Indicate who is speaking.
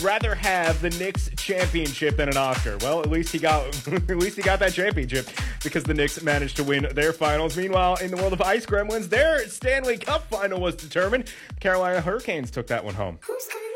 Speaker 1: Rather have the Knicks championship than an Oscar. Well, at least he got that championship because the Knicks managed to win their finals. Meanwhile, in the world of Ice Gremlins, their Stanley Cup final was determined. Carolina Hurricanes took that one home.
Speaker 2: Who's gonna